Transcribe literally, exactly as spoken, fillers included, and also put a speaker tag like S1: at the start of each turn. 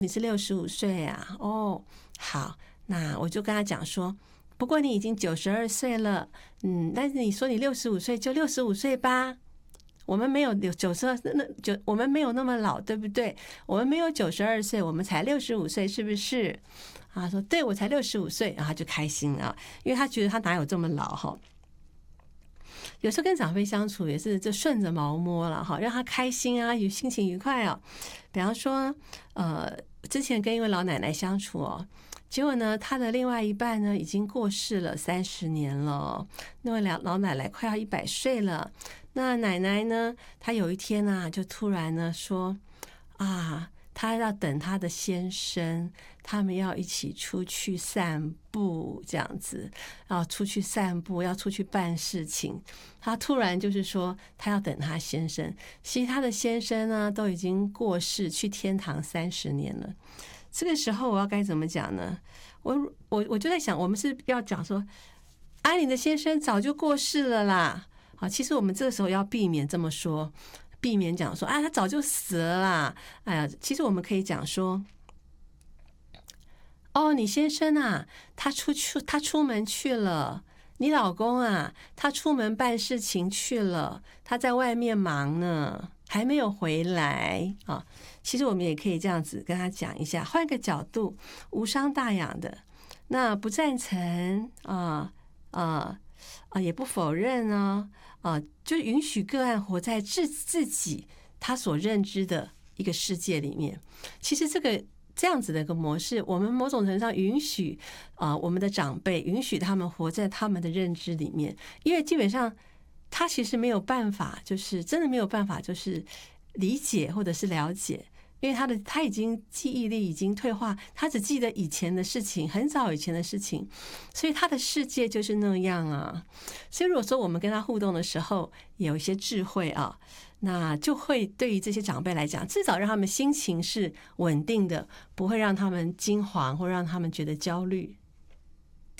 S1: 你是六十五岁啊？哦，好，那我就跟他讲说，不过你已经九十二岁了，嗯，但是你说你六十五岁就六十五岁吧。我们没有九十二，那九我们没有那么老，对不对？我们没有九十二岁，我们才六十五岁，是不是？啊，说对，我才六十五岁，然后他就开心啊，因为他觉得他哪有这么老哈。有时候跟长辈相处也是就顺着毛摸了哈，让他开心啊，有心情愉快啊。比方说，呃，之前跟一位老奶奶相处哦，结果呢，她的另外一半呢已经过世了三十年了，那位老老奶奶快要一百岁了。那奶奶呢，她有一天啊，就突然呢说啊，她要等她的先生，他们要一起出去散步，这样子，要出去散步，要出去办事情。她突然就是说，她要等她先生，其实她的先生呢都已经过世，去天堂三十年了。这个时候我要该怎么讲呢？我我我就在想，我们是要讲说，安妮的先生早就过世了啦。好，其实我们这个时候要避免这么说，避免讲说啊，他早就死了啦。哎呀，其实我们可以讲说，哦，你先生啊，他出去，他出门去了。你老公啊，他出门办事情去了，他在外面忙呢，还没有回来啊。其实我们也可以这样子跟他讲一下，换个角度，无伤大雅的。那不赞成啊啊啊，也不否认啊啊，就允许个案活在自自己他所认知的一个世界里面。其实这个。这样子的一个模式，我们某种程度上允许啊、呃，我们的长辈允许他们活在他们的认知里面，因为基本上他其实没有办法，就是真的没有办法，就是理解或者是了解，因为他的他已经记忆力已经退化，他只记得以前的事情，很早以前的事情，所以他的世界就是那样啊。所以如果说我们跟他互动的时候有一些智慧啊，那就会对于这些长辈来讲，至少让他们心情是稳定的，不会让他们惊惶或让他们觉得焦虑。